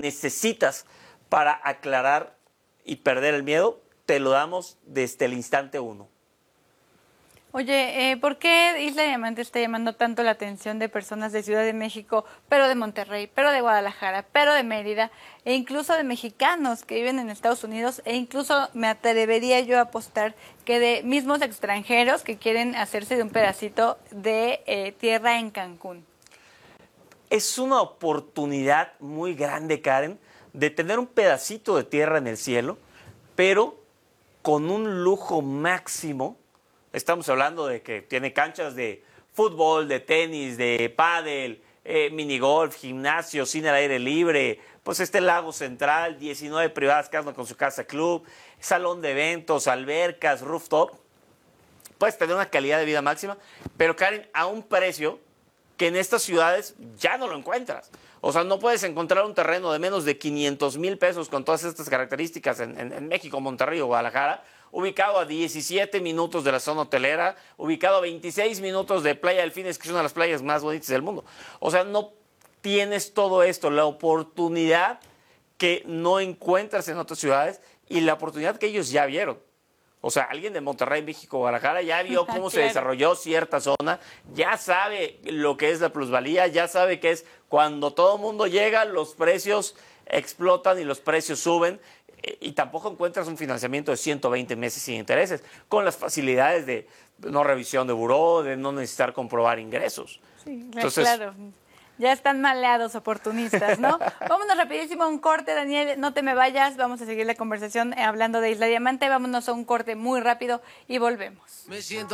necesitas para aclarar y perder el miedo, te lo damos desde el instante uno. Oye, ¿por qué Isla Diamante está llamando tanto la atención de personas de Ciudad de México, pero de Monterrey, pero de Guadalajara, pero de Mérida, e incluso de mexicanos que viven en Estados Unidos, e incluso me atrevería yo a apostar que de mismos extranjeros que quieren hacerse de un pedacito de tierra en Cancún? Es una oportunidad muy grande, Karen, de tener un pedacito de tierra en el cielo, pero con un lujo máximo. Estamos hablando de que tiene canchas de fútbol, de tenis, de pádel, minigolf, gimnasio, cine al aire libre, pues el lago central, 19 privadas cada una con su casa club, salón de eventos, albercas, rooftop. Puedes tener una calidad de vida máxima, pero Karen, a un precio que en estas ciudades ya no lo encuentras. O sea, no puedes encontrar un terreno de menos de 500,000 pesos con todas estas características en México, Monterrey o Guadalajara, ubicado a 17 minutos de la zona hotelera, ubicado a 26 minutos de Playa Delfines, que es una de las playas más bonitas del mundo. O sea, no tienes todo esto, la oportunidad que no encuentras en otras ciudades y la oportunidad que ellos ya vieron. O sea, alguien de Monterrey, México, Guadalajara ya vio cómo se desarrolló cierta zona, ya sabe lo que es la plusvalía, ya sabe que es cuando todo el mundo llega, los precios explotan y los precios suben, y tampoco encuentras un financiamiento de 120 meses sin intereses, con las facilidades de no revisión de buró, de no necesitar comprobar ingresos. Sí, entonces, claro. Ya están maleados oportunistas, ¿no? Vámonos rapidísimo a un corte, Daniel, no te me vayas, vamos a seguir la conversación hablando de Isla Diamante, vámonos a un corte muy rápido y volvemos.